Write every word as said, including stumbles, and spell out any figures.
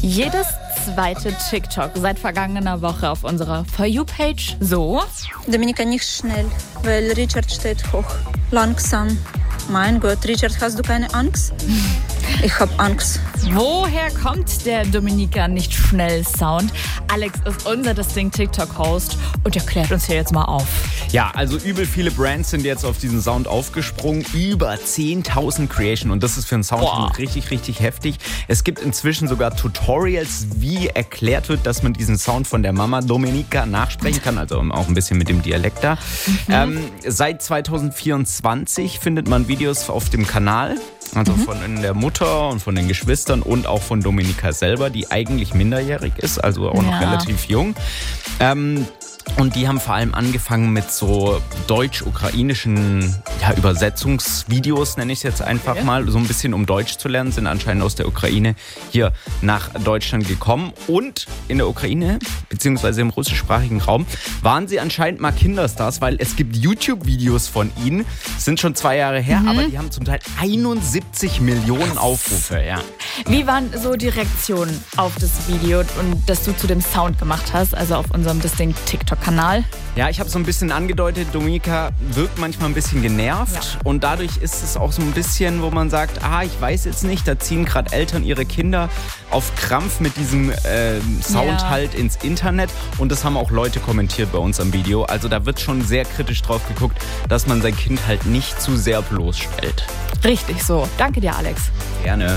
Jedes zweite TikTok seit vergangener Woche auf unserer For You-Page so. Dominika, nicht schnell, weil Richard steht hoch. Langsam. Mein Gott, Richard, hast du keine Angst? Ich hab Angst. Woher kommt der Dominika nicht schnell Sound? Alex ist unser Distinct TikTok-Host und erklärt uns hier jetzt mal auf. Ja, also übel viele Brands sind jetzt auf diesen Sound aufgesprungen. Über zehntausend Creation und das ist für einen Sound Boah. richtig, richtig heftig. Es gibt inzwischen sogar Tutorials, wie erklärt wird, dass man diesen Sound von der Mama Dominika nachsprechen kann. Also auch ein bisschen mit dem Dialekt da. Mhm. Ähm, seit zwanzig vierundzwanzig findet man Videos auf dem Kanal. Also mhm. von der Mutter und von den Geschwistern und auch von Dominika selber, die eigentlich minderjährig ist, also auch noch ja. relativ jung. Ähm, Und die haben vor allem angefangen mit so deutsch-ukrainischen ja, Übersetzungsvideos, nenne ich es jetzt einfach okay. mal, so ein bisschen um Deutsch zu lernen, sind anscheinend aus der Ukraine hier nach Deutschland gekommen. Und in der Ukraine, beziehungsweise im russischsprachigen Raum, waren sie anscheinend mal Kinderstars, weil es gibt YouTube-Videos von ihnen, sind schon zwei Jahre her, mhm. aber die haben zum Teil einundsiebzig Millionen Aufrufe. Ja. Wie waren so die Reaktionen auf das Video und das du zu dem Sound gemacht hast, also auf unserem Distinct TikTok-Kanal? Ja, ich habe so ein bisschen angedeutet, Dominika wirkt manchmal ein bisschen genervt ja. und dadurch ist es auch so ein bisschen, wo man sagt, ah, ich weiß jetzt nicht, da ziehen gerade Eltern ihre Kinder auf Krampf mit diesem äh, Sound ja. halt ins Internet und das haben auch Leute kommentiert bei uns am Video. Also da wird schon sehr kritisch drauf geguckt, dass man sein Kind halt nicht zu sehr bloßstellt. Richtig so. Danke dir, Alex. Gerne.